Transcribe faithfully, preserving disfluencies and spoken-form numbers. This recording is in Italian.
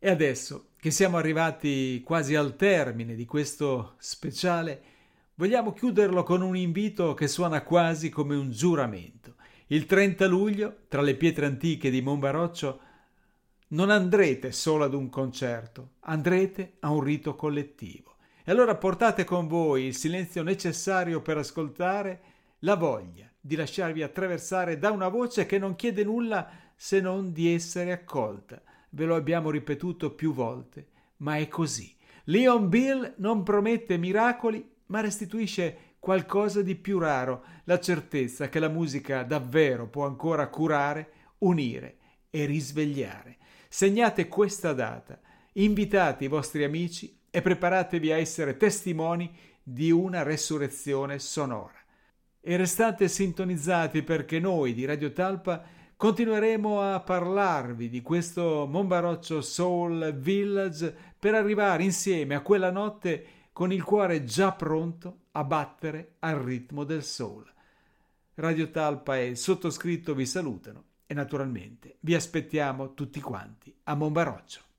E adesso che siamo arrivati quasi al termine di questo speciale, vogliamo chiuderlo con un invito che suona quasi come un giuramento. Il trenta luglio, tra le pietre antiche di Monbaroccio, non andrete solo ad un concerto, andrete a un rito collettivo. E allora portate con voi il silenzio necessario per ascoltare, la voglia di lasciarvi attraversare da una voce che non chiede nulla se non di essere accolta. Ve lo abbiamo ripetuto più volte, ma è così. Leon Bill non promette miracoli, ma restituisce qualcosa di più raro, la certezza che la musica davvero può ancora curare, unire e risvegliare. Segnate questa data, invitate i vostri amici e preparatevi a essere testimoni di una resurrezione sonora. E restate sintonizzati perché noi di Radio Talpa continueremo a parlarvi di questo Monbaroccio Soul Village per arrivare insieme a quella notte con il cuore già pronto a battere al ritmo del soul. Radio Talpa e il sottoscritto vi salutano e naturalmente vi aspettiamo tutti quanti a Monbaroccio.